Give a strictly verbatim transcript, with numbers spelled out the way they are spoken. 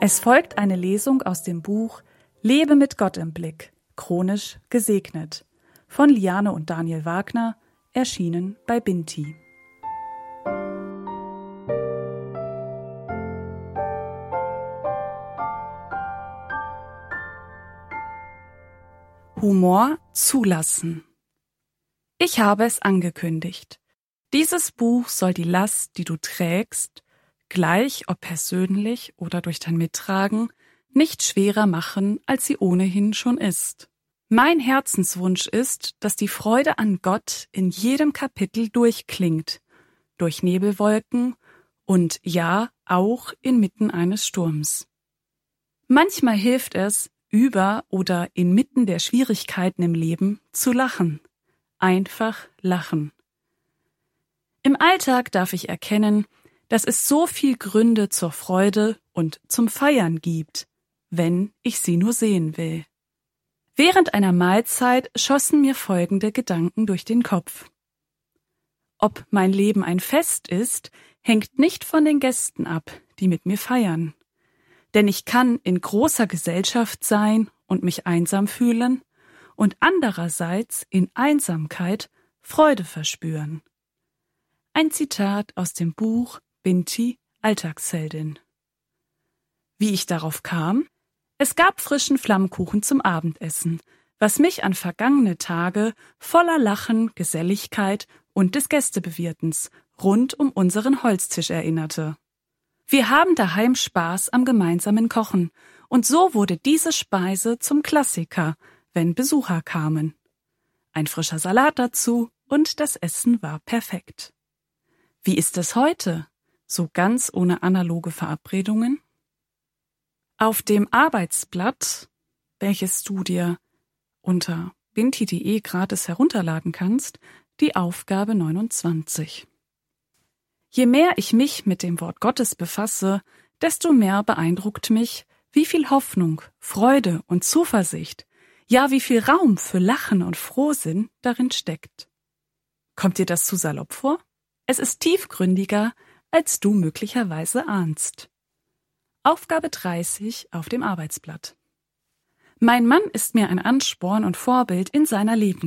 Es folgt eine Lesung aus dem Buch Lebe mit Gott im Blick, chronisch gesegnet, von Liane und Daniel Wagner, erschienen bei Binti. Humor zulassen. Ich habe es angekündigt. Dieses Buch soll die Last, die du trägst, gleich ob persönlich oder durch dein Mittragen, nicht schwerer machen, als sie ohnehin schon ist. Mein Herzenswunsch ist, dass die Freude an Gott in jedem Kapitel durchklingt, durch Nebelwolken und ja, auch inmitten eines Sturms. Manchmal hilft es, über oder inmitten der Schwierigkeiten im Leben zu lachen. Einfach lachen. Im Alltag darf ich erkennen, dass es so viel Gründe zur Freude und zum Feiern gibt, wenn ich sie nur sehen will. Während einer Mahlzeit schossen mir folgende Gedanken durch den Kopf. Ob mein Leben ein Fest ist, hängt nicht von den Gästen ab, die mit mir feiern. Denn ich kann in großer Gesellschaft sein und mich einsam fühlen und andererseits in Einsamkeit Freude verspüren. Ein Zitat aus dem Buch Binti, Alltagsheldin. Wie ich darauf kam? Es gab frischen Flammkuchen zum Abendessen, was mich an vergangene Tage voller Lachen, Geselligkeit und des Gästebewirtens rund um unseren Holztisch erinnerte. Wir haben daheim Spaß am gemeinsamen Kochen und so wurde diese Speise zum Klassiker, wenn Besucher kamen. Ein frischer Salat dazu und das Essen war perfekt. Wie ist es heute? So ganz ohne analoge Verabredungen? Auf dem Arbeitsblatt, welches du dir unter binti punkt de gratis herunterladen kannst, die Aufgabe neunundzwanzig. Je mehr ich mich mit dem Wort Gottes befasse, desto mehr beeindruckt mich, wie viel Hoffnung, Freude und Zuversicht, ja wie viel Raum für Lachen und Frohsinn darin steckt. Kommt dir das zu salopp vor? Es ist tiefgründiger, als du möglicherweise ahnst. Aufgabe dreißig auf dem Arbeitsblatt. Mein Mann ist mir ein Ansporn und Vorbild in seiner Lebensweise.